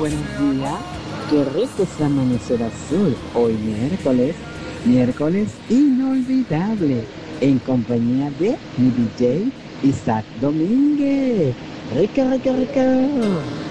buenos días. Qué rico es amanecer azul. Hoy miércoles inolvidable, en compañía de mi DJ Isaac Domínguez. Rico, rico, rico.